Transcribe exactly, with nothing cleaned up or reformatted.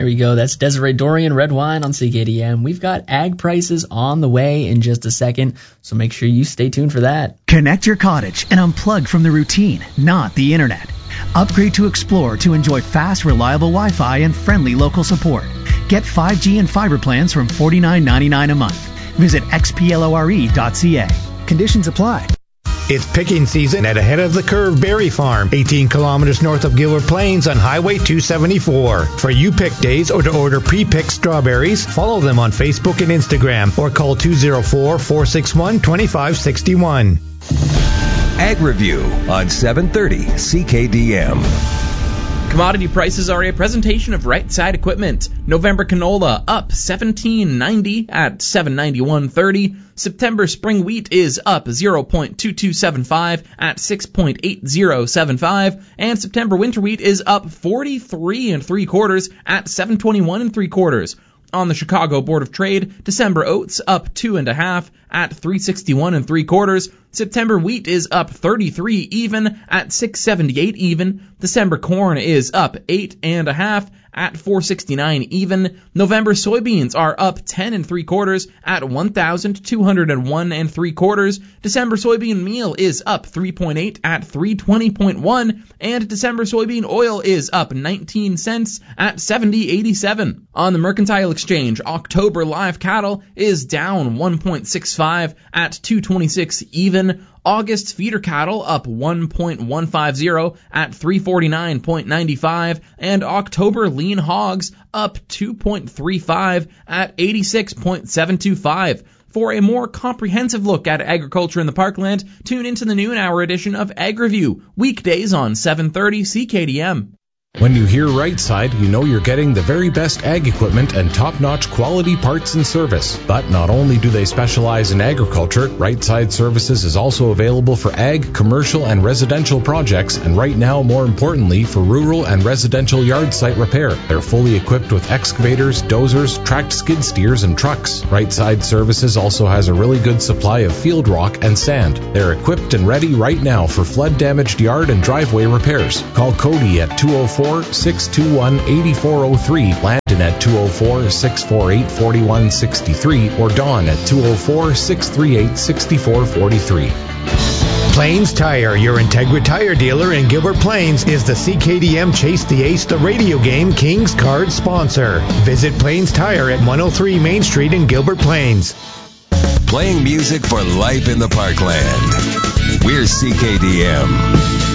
There we go. That's Desiree Dorian, Red Wine on C K D M. We've got ag prices on the way in just a second, so make sure you stay tuned for that. Connect your cottage and unplug from the routine, not the internet. Upgrade to Explore to enjoy fast, reliable Wi-Fi and friendly local support. Get five G and fiber plans from forty-nine ninety-nine a month. Visit x p lore dot c a. Conditions apply. It's picking season at Ahead of the Curve Berry Farm, eighteen kilometers north of Gilbert Plains on Highway two seventy-four. For you pick days or to order pre-picked strawberries, follow them on Facebook and Instagram or call two oh four, four six one, two five six one. Ag Review on seven thirty C K D M. Commodity prices are a presentation of Right Side Equipment. November canola up seventeen ninety at seven ninety-one thirty. September spring wheat is up zero point two two seven five at six point eight zero seven five, and September winter wheat is up forty-three and three quarters at seven twenty-one and three quarters. On the Chicago Board of Trade, December oats up two and a half at three sixty-one and three quarters. September wheat is up thirty-three even at six seventy-eight even. December corn is up eight and a half at four sixty-nine even. November soybeans are up ten and three quarters at one thousand two hundred one and three quarters. December soybean meal is up three point eight at three twenty point one, and December soybean oil is up nineteen cents at seventy eighty-seven. On the Mercantile Exchange, October live cattle is down one point six five at two twenty-six even. August feeder cattle up one point one five zero at three forty-nine point nine five, and October lean hogs up two point three five at eighty-six point seven two five. For a more comprehensive look at agriculture in the Parkland, tune into the noon hour edition of Ag Review, weekdays on seven thirty C K D M. When you hear Right Side, you know you're getting the very best ag equipment and top-notch quality parts and service. But not only do they specialize in agriculture, Right Side Services is also available for ag, commercial, and residential projects, and right now, more importantly, for rural and residential yard site repair. They're fully equipped with excavators, dozers, tracked skid steers, and trucks. Right Side Services also has a really good supply of field rock and sand. They're equipped and ready right now for flood-damaged yard and driveway repairs. Call Cody at two oh four, six two one, eight four oh three, Landon at two oh four, six four eight, four one six three, or Dawn at two oh four, six three eight, six four four three. Plains Tire, your Integra Tire dealer in Gilbert Plains, is the C K D M Chase the Ace the radio game Kings card sponsor. Visit Plains Tire at one oh three Main Street in Gilbert Plains. Playing music for life in the Parkland. We're C K D M.